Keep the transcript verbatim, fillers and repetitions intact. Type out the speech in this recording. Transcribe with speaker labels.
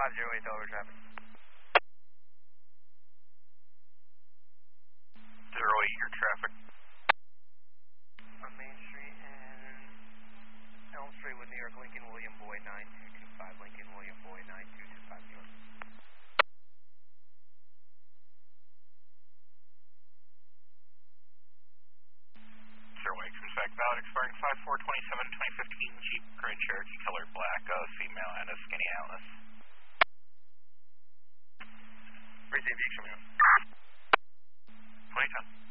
Speaker 1: five zero eight over traffic.
Speaker 2: Zero eight, your traffic.
Speaker 1: On Main Street and Elm Street with New York, Lincoln William Boy nine two two five, Lincoln William Boy nine two two five zero.
Speaker 2: Zero eight, comes back valid, expiring five four twenty-seven twenty fifteen, Jeep Grand Cherokee color black, uh, female and a skinny Atlas. Receive the extreme. twenty ten.